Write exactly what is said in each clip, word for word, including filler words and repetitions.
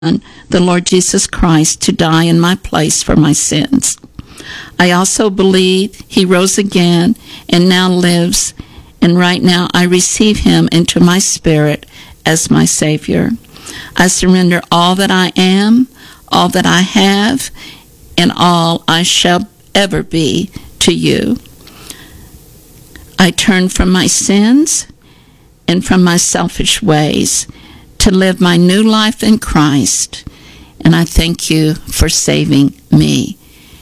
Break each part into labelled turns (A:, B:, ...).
A: the Lord Jesus Christ, to die in my place for my sins. I also believe he rose again and now lives, and right now I receive him into my spirit as my Savior. I surrender all that I am, all that I have, and all I shall ever be to you. I turn from my sins and from my selfish ways to live my new life in Christ, and I thank you for saving me.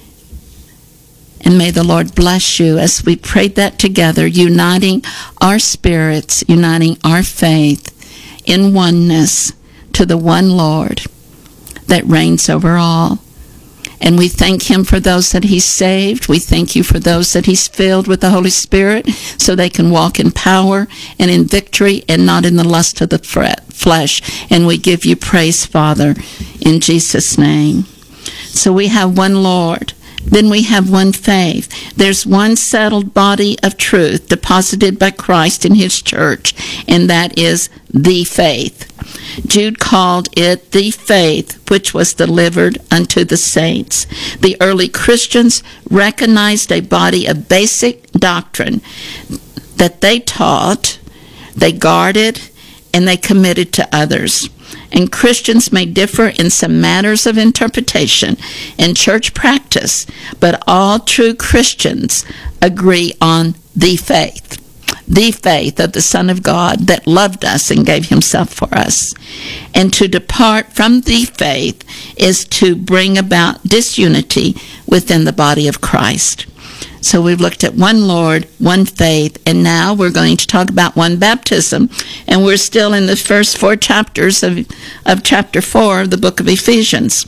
A: And may the Lord bless you as we prayed that together, uniting our spirits, uniting our faith in oneness to the one Lord that reigns over all. And we thank him for those that he's saved. We thank you for those that he's filled with the Holy Spirit so they can walk in power and in victory and not in the lust of the flesh. And we give you praise, Father, in Jesus' name. So we have one Lord. Then we have one faith. There's one settled body of truth deposited by Christ in his church, and that is the faith. Jude called it the faith which was delivered unto the saints. The early Christians recognized a body of basic doctrine that they taught, they guarded, and they committed to others. And Christians may differ in some matters of interpretation and church practice, but all true Christians agree on the faith, the faith of the Son of God that loved us and gave himself for us. And to depart from the faith is to bring about disunity within the body of Christ. So we've looked at one Lord, one faith, and now we're going to talk about one baptism. And we're still in the first four chapters of, of chapter four of the book of Ephesians.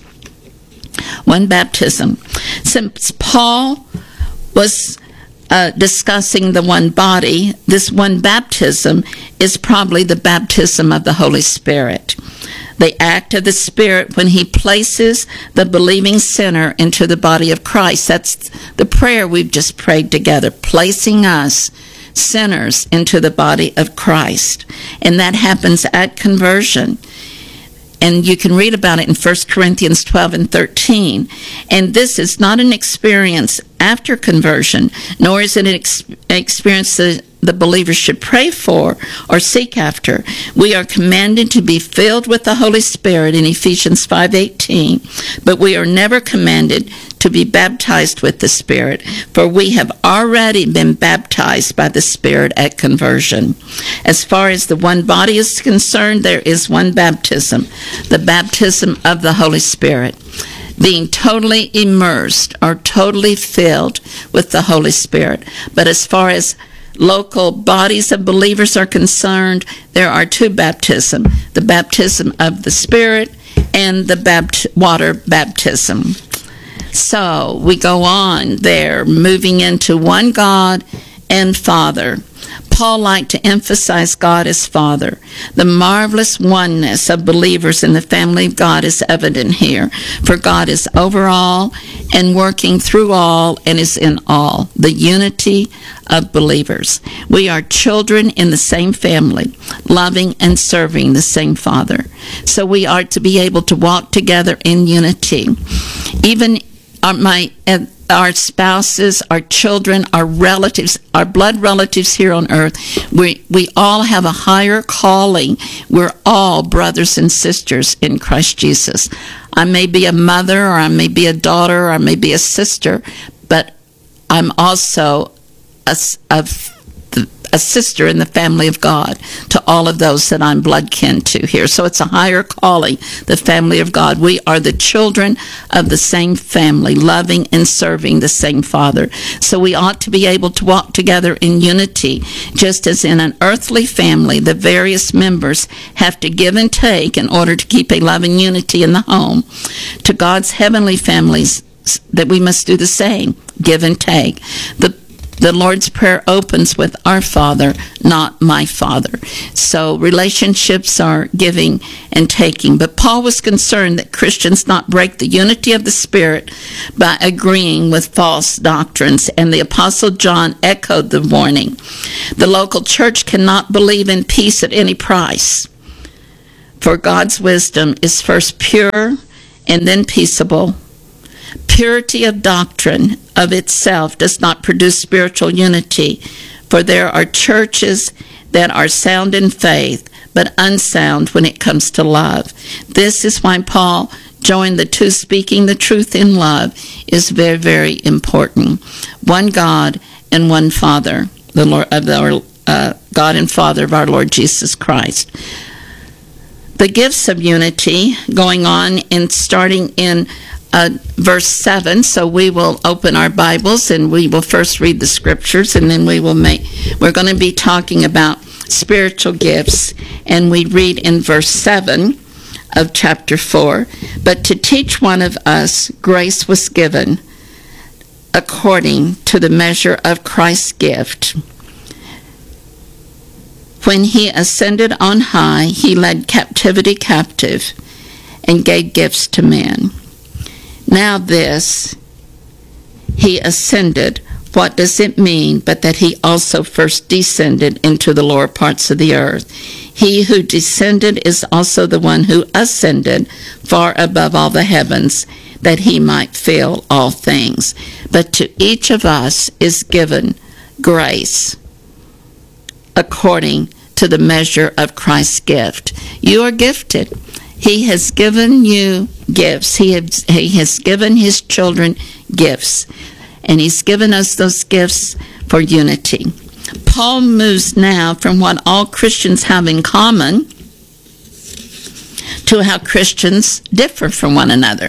A: One baptism. Since Paul was uh, discussing the one body, this one baptism is probably the baptism of the Holy Spirit. The act of the Spirit when he places the believing sinner into the body of Christ. That's the prayer we've just prayed together, placing us sinners into the body of Christ. And that happens at conversion. And you can read about it in First Corinthians twelve and thirteen. And this is not an experience after conversion, nor is it an ex- experience that the believers should pray for or seek after. We are commanded to be filled with the Holy Spirit in Ephesians five eighteen, but we are never commanded to be baptized with the Spirit, for we have already been baptized by the Spirit at conversion. As far as the one body is concerned, there is one baptism, the baptism of the Holy Spirit, being totally immersed or totally filled with the Holy Spirit. But as far as local bodies of believers are concerned, there are two baptisms, the baptism of the Spirit and the bapt- water baptism. So we go on there, moving into one God and Father. Paul liked to emphasize God as Father. The marvelous oneness of believers in the family of God is evident here, for God is over all and working through all and is in all, the unity of believers. We are children in the same family, loving and serving the same Father. So we are to be able to walk together in unity. Even our, my... Uh, our spouses, our children, our relatives, our blood relatives here on earth, we, we all have a higher calling. We're all brothers and sisters in Christ Jesus. I may be a mother, or I may be a daughter, or I may be a sister, but I'm also a, a, a sister in the family of God to all of those that I'm blood kin to here. So it's a higher calling, the family of God. We are the children of the same family, loving and serving the same Father. So we ought to be able to walk together in unity, just as in an earthly family, the various members have to give and take in order to keep a loving unity in the home. To God's heavenly families, that we must do the same, give and take. The The Lord's Prayer opens with our Father, not my Father. So relationships are giving and taking. But Paul was concerned that Christians not break the unity of the Spirit by agreeing with false doctrines. And the Apostle John echoed the warning. The local church cannot believe in peace at any price. For God's wisdom is first pure and then peaceable. Purity of doctrine of itself does not produce spiritual unity, for there are churches that are sound in faith, but unsound when it comes to love. This is why Paul joined the two. Speaking the truth in love is very, very important. One God and one Father, the Lord of the uh, God and Father of our Lord Jesus Christ. The gifts of unity going on and starting in uh, verse seven. So we will open our Bibles and we will first read the scriptures, and then we will make, we're going to be talking about spiritual gifts, and we read in verse seven of chapter four. But to teach one of us grace was given according to the measure of Christ's gift. When he ascended on high, he led captivity captive and gave gifts to men. Now this, he ascended, what does it mean but that he also first descended into the lower parts of the earth? He who descended is also the one who ascended far above all the heavens, that he might fill all things. But to each of us is given grace according to the measure of Christ's gift. You are gifted. He has given you gifts. He has, he has given his children gifts. And he's given us those gifts for unity. Paul moves now from what all Christians have in common to how Christians differ from one another.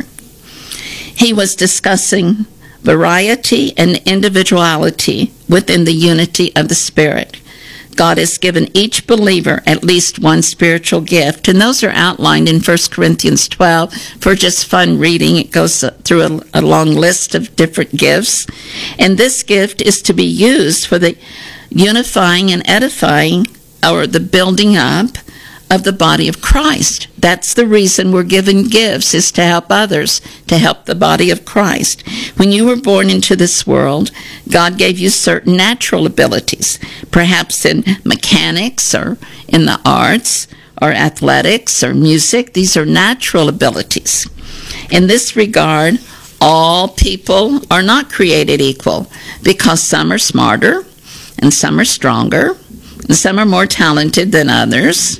A: He was discussing variety and individuality within the unity of the Spirit. God has given each believer at least one spiritual gift, and those are outlined in First Corinthians twelve. For just fun reading, it goes through a, a long list of different gifts, and this gift is to be used for the unifying and edifying, or the building up of the body of Christ. That's the reason we're given gifts, is to help others, to help the body of Christ. When you were born into this world, God gave you certain natural abilities, perhaps in mechanics or in the arts or athletics or music. These are natural abilities. In this regard, all people are not created equal, because some are smarter and some are stronger and some are more talented than others.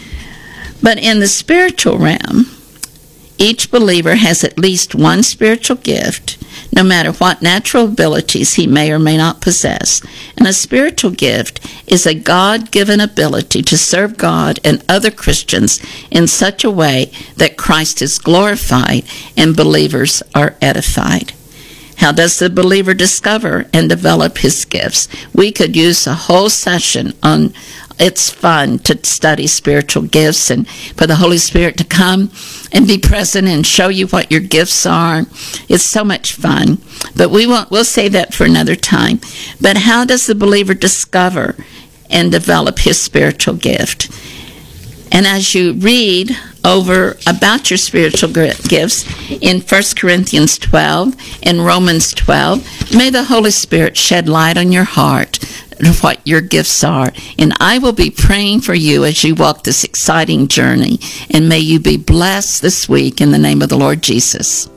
A: But in the spiritual realm, each believer has at least one spiritual gift, no matter what natural abilities he may or may not possess. And a spiritual gift is a God-given ability to serve God and other Christians in such a way that Christ is glorified and believers are edified. How does the believer discover and develop his gifts? We could use a whole session on. It's fun to study spiritual gifts and for the Holy Spirit to come and be present and show you what your gifts are. It's so much fun. But we won't, we'll save that for another time. But how does the believer discover and develop his spiritual gift? And as you read over about your spiritual gifts in First Corinthians twelve and Romans twelve, may the Holy Spirit shed light on your heart of what your gifts are. And I will be praying for you as you walk this exciting journey. And may you be blessed this week in the name of the Lord Jesus.